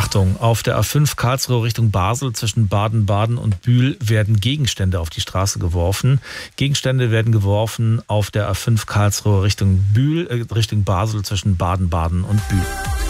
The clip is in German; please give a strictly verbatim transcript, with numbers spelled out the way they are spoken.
Achtung, auf der A fünf Karlsruhe Richtung Basel zwischen Baden-Baden und Bühl werden Gegenstände auf die Straße geworfen. Gegenstände werden geworfen auf der A fünf Karlsruhe Richtung Bühl, äh, Richtung Basel zwischen Baden-Baden und Bühl.